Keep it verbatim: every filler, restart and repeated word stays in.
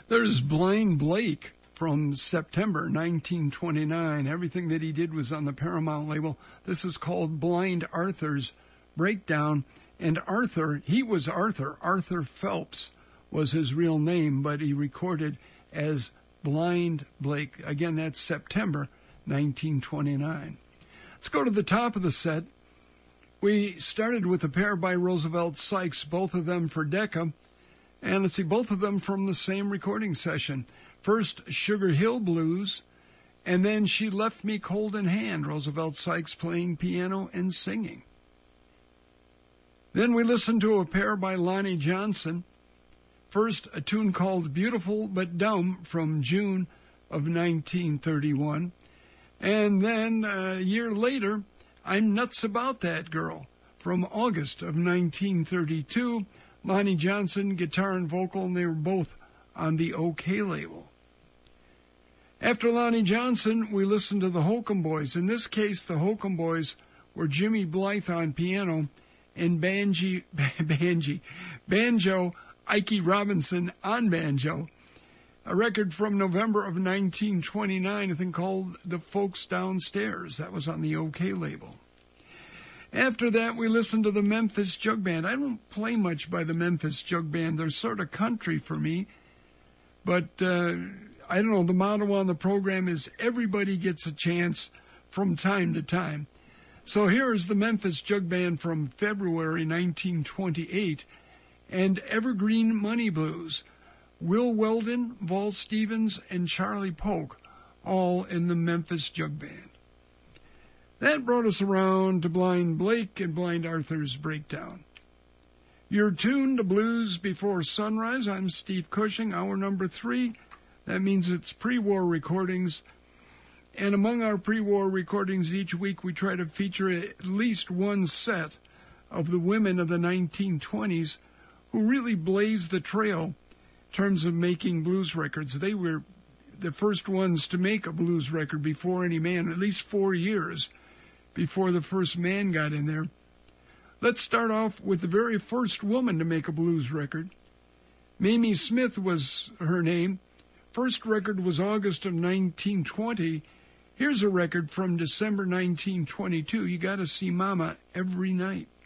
There's Blind Blake from September nineteen twenty-nine. Everything that he did was on the Paramount label. This is called Blind Arthur's Breakdown. And Arthur, he was Arthur. Arthur Phelps was his real name, but he recorded as Blind Blake. Again, that's September nineteen twenty-nine. Let's go to the top of the set. We started with a pair by Roosevelt Sykes, both of them for Decca. And let's see, both of them from the same recording session. First, Sugar Hill Blues, and then She Left Me Cold in Hand, Roosevelt Sykes playing piano and singing. Then we listened to a pair by Lonnie Johnson. First, a tune called Beautiful But Dumb from June of nineteen thirty-one. And then a year later, I'm Nuts About That Girl from August of nineteen thirty-two. Lonnie Johnson, guitar and vocal, and they were both on the OK label. After Lonnie Johnson, we listened to the Holcomb Boys. In this case, the Holcomb Boys were Jimmy Blythe on piano and banji, banji, banjo, Ike Robinson on banjo. A record from November of nineteen twenty-nine, I think, called The Folks Downstairs. That was on the OK label. After that, we listened to the Memphis Jug Band. I don't play much by the Memphis Jug Band. They're sort of country for me. But, uh, I don't know, the motto on the program is everybody gets a chance from time to time. So here is the Memphis Jug Band from February nineteen twenty-eight and Evergreen Money Blues. Will Weldon, Val Stevens, and Charlie Polk, all in the Memphis Jug Band. That brought us around to Blind Blake and Blind Arthur's Breakdown. You're tuned to Blues Before Sunrise. I'm Steve Cushing, hour number three. That means it's pre-war recordings. And among our pre-war recordings each week, we try to feature at least one set of the women of the nineteen twenties who really blazed the trail in terms of making blues records. They were the first ones to make a blues record before any man, at least four years before the first man got in there. Let's start off with the very first woman to make a blues record. Mamie Smith was her name. First record was August of nineteen twenty. Here's a record from December nineteen twenty-two. You got to see Mama every night.